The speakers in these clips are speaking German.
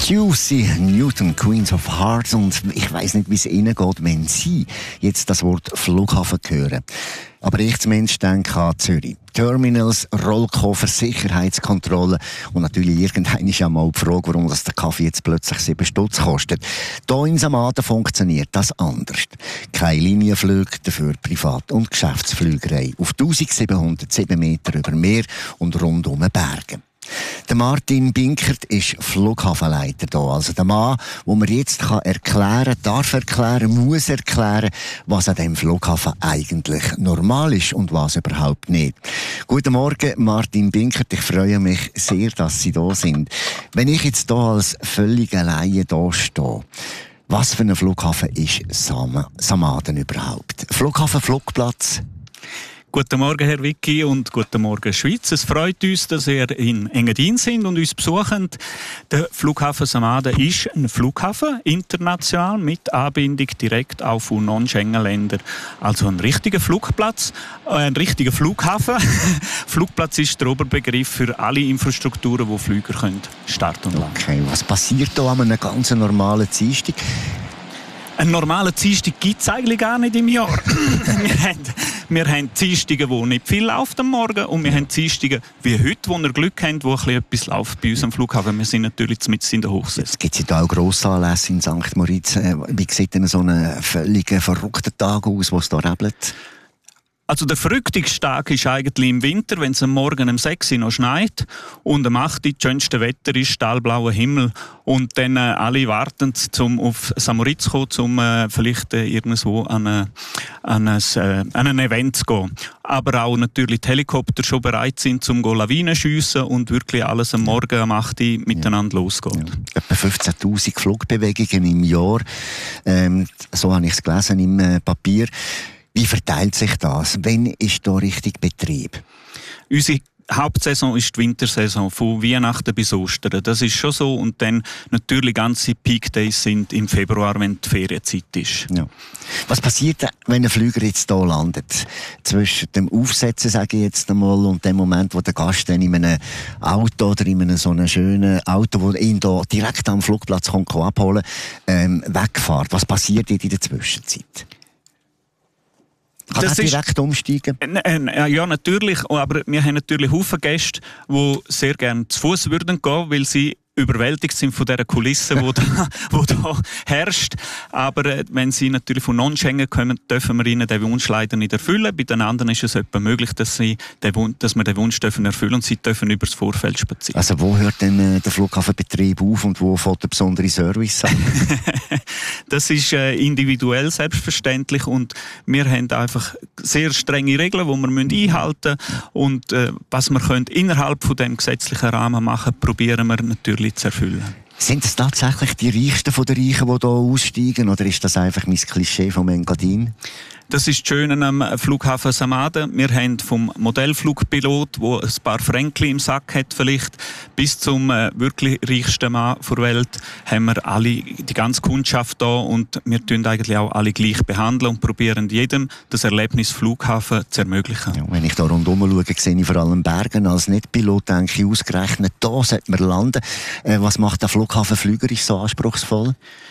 Juicy Newton, Queens of Hearts. Und ich weiss nicht, wie es Ihnen geht, wenn Sie jetzt das Wort Flughafen hören. Aber ich zumindest denke an Zürich. Terminals, Rollkoffer, Sicherheitskontrolle und natürlich irgendwann ist ja mal die Frage, warum das der Kaffee jetzt plötzlich 7 Stutz kostet. Hier in Samaden funktioniert das anders. Keine Linienflüge, dafür Privat- und Geschäftsflügerei auf 1707 Meter über Meer und rund um Berge. Der Martin Binkert ist Flughafenleiter hier. Also der Mann, wo man jetzt darf erklären, muss erklären, was an diesem Flughafen eigentlich normal ist und was überhaupt nicht. Guten Morgen, Martin Binkert. Ich freue mich sehr, dass Sie da sind. Wenn ich jetzt hier als völliger Laie hier stehe, was für ein Flughafen ist Samaden überhaupt? Flughafen, Flugplatz? Guten Morgen, Herr Vicky, und guten Morgen, Schweiz. Es freut uns, dass ihr in Engadin sind und uns besuchen. Der Flughafen Samaden ist ein Flughafen, international, mit Anbindung direkt auch von Non-Schengen-Ländern. Also ein richtiger Flugplatz, ein richtiger Flughafen. Flugplatz ist der Oberbegriff für alle Infrastrukturen, wo Flüger können starten und landen. Okay, was passiert da an einem ganz normalen Dienstag? Einen normalen Dienstag gibt es eigentlich gar nicht im Jahr. Wir haben Dienstage, wo nicht viel läuft am Morgen, und wir haben Dienstage wie heute, wo wir Glück haben, wo etwas läuft bei uns am Flughafen. Wir sind natürlich mitten in der Hochsaison. Es gibt ja auch Grossanlässe in St. Moritz. Wie sieht denn so ein völlig verrückter Tag aus, wo es da rebelt? Also der verrücktigste Tag ist eigentlich im Winter, wenn es am Morgen um 6 Uhr noch schneit und am 8 Uhr das schönste Wetter ist, stahlblauer Himmel, und dann alle warten, um auf St. Moritz zu kommen, um vielleicht irgendwo an ein Event zu gehen. Aber auch natürlich die Helikopter schon bereit sind, um Lawinen zu schiessen und wirklich alles am Morgen um 8 Uhr miteinander losgeht. Ja. Etwa 15'000 Flugbewegungen im Jahr. So habe ich es gelesen im Papier. Wie verteilt sich das? Wann ist da richtig Betrieb? Unsere Hauptsaison ist die Wintersaison, von Weihnachten bis Ostern. Das ist schon so. Und dann natürlich ganze Peak Days sind im Februar, wenn die Ferienzeit ist. Ja. Was passiert, wenn ein Flüger jetzt hier landet? Zwischen dem Aufsetzen, sage ich jetzt einmal, und dem Moment, wo der Gast dann in einem Auto oder in einem so einem schönen Auto, das ihn hier direkt am Flugplatz kommt, abholen, wegfährt. Was passiert in der Zwischenzeit? Kann das direkt umsteigen? Ja, natürlich. Aber wir haben natürlich Haufen Gäste, die sehr gerne zu Fuß würden gehen, weil sie überwältigt sind von dieser Kulisse, die da herrscht. Aber wenn sie natürlich von Non-Schengen kommen, dürfen wir ihnen den Wunsch leider nicht erfüllen. Bei den anderen ist es etwa möglich, dass wir den Wunsch dürfen erfüllen, und sie dürfen über das Vorfeld spazieren. Also wo hört denn der Flughafenbetrieb auf und wo fängt der besondere Service an? Das ist individuell selbstverständlich, und wir haben einfach sehr strenge Regeln, die wir einhalten müssen. Und was wir können innerhalb von dem gesetzlichen Rahmen machen, probieren wir natürlich zu erfüllen. Sind es tatsächlich die Reichsten von den Reichen, die hier aussteigen, oder ist das einfach mein Klischee vom Engadin? Das ist das Schöne am Flughafen Samaden. Wir haben vom Modellflugpilot, der ein paar Fränkli im Sack hat vielleicht, bis zum wirklich reichsten Mann der Welt, haben wir alle, die ganze Kundschaft da, und wir tun eigentlich auch alle gleich behandeln und probieren jedem das Erlebnis Flughafen zu ermöglichen. Ja, wenn ich da rundherum schaue, sehe ich vor allem Bergen. Als Nicht-Pilot denke ich ausgerechnet, da sollte man landen. Was macht der Flughafen fliegerisch so anspruchsvoll?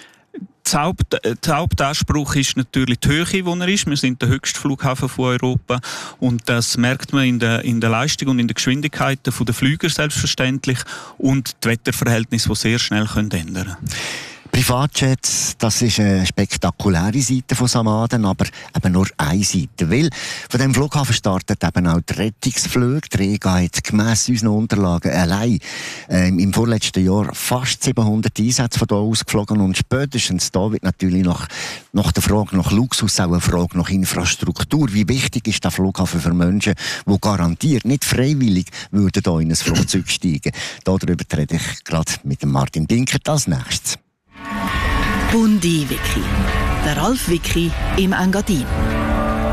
Der Hauptanspruch ist natürlich die Höhe, wo er ist. Wir sind der höchste Flughafen von Europa, und das merkt man in der Leistung und in der Geschwindigkeit der Flüger selbstverständlich, und die Wetterverhältnisse, die sehr schnell ändern können. Privatjets, das ist eine spektakuläre Seite von Samaden, aber eben nur eine Seite. Weil von diesem Flughafen startet eben auch die Rettungsflüge. Die Rega hat gemäss unseren Unterlagen allein im vorletzten Jahr fast 700 Einsätze von hier aus geflogen, und spätestens da wird natürlich nach der Frage nach Luxus auch eine Frage nach Infrastruktur. Wie wichtig ist der Flughafen für Menschen, die garantiert nicht freiwillig würden hier in ein Flugzeug steigen? Darüber rede ich gerade mit dem Martin Binkert als nächstes. Bundi Wiki. Der Ralf Wiki im Engadin.